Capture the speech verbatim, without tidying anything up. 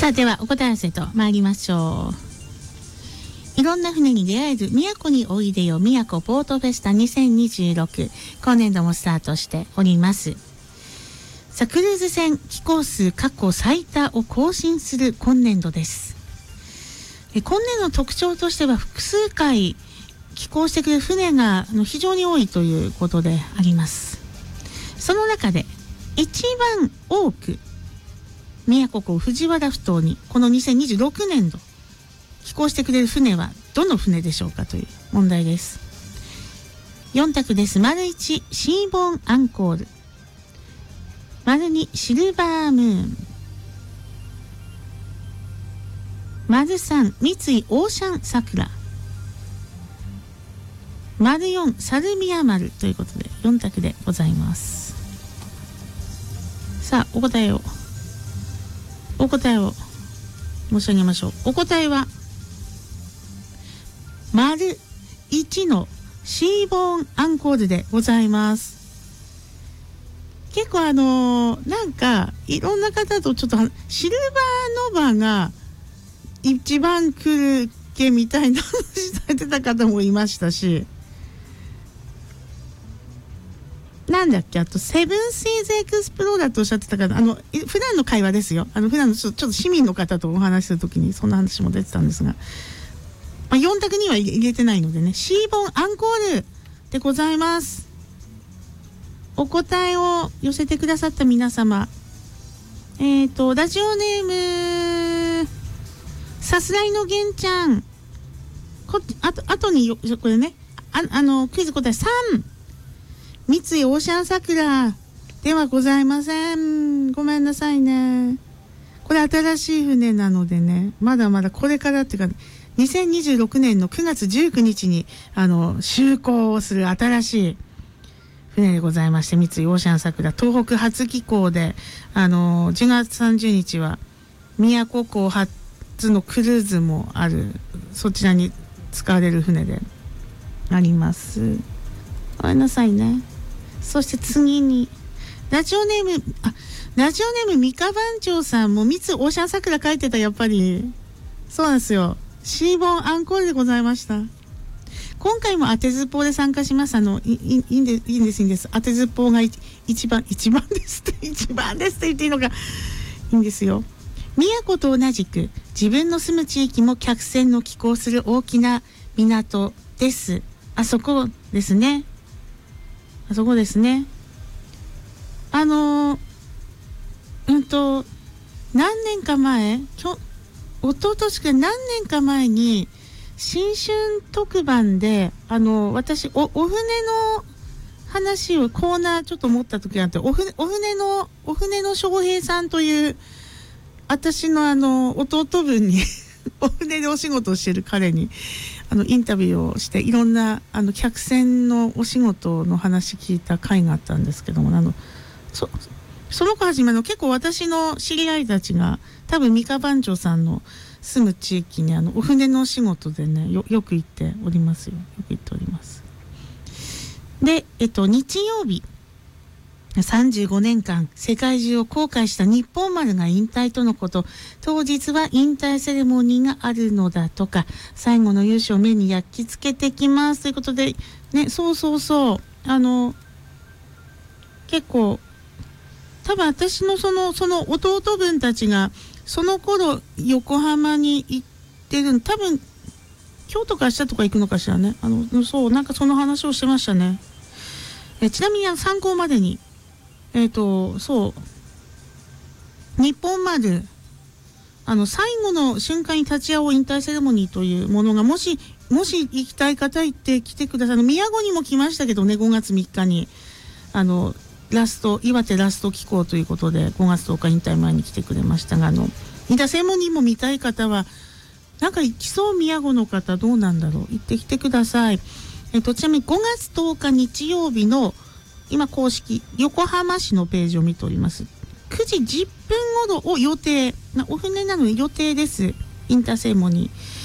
さあではお答え合わせと参りましょう。いろんな船に出会える宮古においでよ宮古ポートフェスタにせんにじゅうろく、今年度もスタートしております。さあクルーズ船寄港数過去最多を更新する今年度です。え今年度の特徴としては複数回寄港してくる船が非常に多いということであります。その中で一番多く宮古港藤原埠頭にこのにせんにじゅうろくねん度寄港してくれる船はどの船でしょうかという問題です。よん択です。丸いちシーボーンアンコール、丸にシルバームーン、丸さん三井オーシャンサクラ、丸よんサルミア丸ということでよん択でございます。さあお答えをお答えを申し上げましょう。お答えは丸いちのシーボーンアンコールでございます。結構あのー、なんかいろんな方とちょっとシルバーノバが一番来る系みたいな話されてた方もいましたし、なんだっけ、あとセブンシーズエクスプローラーとおっしゃってた方、あの普段の会話ですよ。あの普段のちょっと、ちょっと市民の方とお話しするときにそんな話も出てたんですが、まあ、よん択には入れてないのでね、シーボーンアンコールでございます。お答えを寄せてくださった皆様、えっとラジオネームさすらいのげんちゃん、こあとあとによこれね、ああのクイズ答えさん三井オーシャンサクラではございません。ごめんなさいね。これ新しい船なのでね、まだまだこれからっていうかにせんにじゅうろくねんのくがつじゅうくにちにあの就航をする新しい船でございまして、三井オーシャンサクラ東北初寄港で、あのじゅうがつさんじゅうにちは宮古港初のクルーズもある、そちらに使われる船であります。ごめんなさいね。そして次にラジオネームあラジオネーム三河番長さんも三井オーシャンサクラ書いてた。やっぱりそうなんですよ。シーボーンアンコールでございました。今回も当てずっぽうで参加します。あのいいいいんでいいんですいいんです。当てずっぽうが一番一番ですって一番ですって言っていいのかいいんですよ。宮古と同じく自分の住む地域も客船の寄港する大きな港です。あそこですね。あそこですね。あのー、うんと何年か前、きょ一昨年か何年か前に新春特番であの私 お, お船の話をコーナーちょっと持った時があって、お船お船のお船の翔平さんという私のあの弟分にお船でお仕事をしている彼にあのインタビューをして、いろんなあの客船のお仕事の話聞いた回があったんですけども、あの そ, その子はじめの結構私の知り合いたちが多分三河番長さんの住む地域にあのお船のお仕事でね よ, よく行っておりますよ。よく行っております。で、えっと日曜日さんじゅうごねんかん世界中を航海した日本丸が引退とのこと。当日は引退セレモニーがあるのだとか、最後の勇姿を目に焼き付けてきますということでね、そうそうそうあの結構多分私のそのその弟分たちがその頃横浜に行ってる、多分京都から下とか行くのかしらね。あのそうなんかその話をしてましたね。えちなみに参考までにえっとそう日本丸あの最後の瞬間に立ち会おう引退セレモニーというものが、もしもし行きたい方行って来てください。宮古にも来ましたけどね、ごがつみっかにあのラスト岩手ラスト寄港ということでごがつとおか引退前に来てくれましたが、あの引退セレモニーも見たい方はなんか行きそう。宮古の方どうなんだろう、行ってきてください。えっとちなみにごがつとおか日曜日の今公式横浜市のページを見ております。くじじゅっぷんごろを予定なお船なので予定です。インターセレモニー